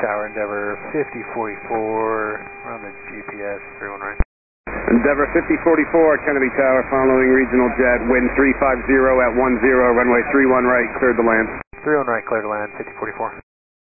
Tower, Endeavor 5044, we're on the GPS, 31 right. Endeavor 5044, Kennedy Tower, following regional jet, wind 350 at 10, runway 31 right, cleared to land. 31 right, clear to land, 5044.